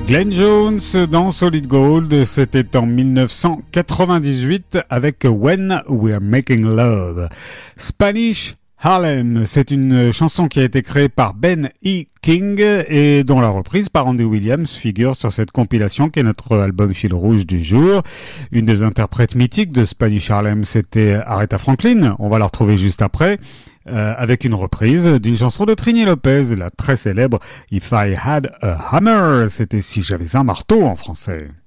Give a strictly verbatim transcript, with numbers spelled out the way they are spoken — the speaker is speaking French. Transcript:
Glenn Jones dans Solid Gold, c'était en dix-neuf cent quatre-vingt-dix-huit avec When We're Making Love. Spanish Harlem, c'est une chanson qui a été créée par Ben E. King et dont la reprise par Andy Williams figure sur cette compilation qui est notre album fil rouge du jour. Une des interprètes mythiques de Spanish Harlem, c'était Aretha Franklin, on va la retrouver juste après. Euh, avec une reprise d'une chanson de Trini Lopez, la très célèbre If I Had a Hammer, c'était Si j'avais un marteau en français.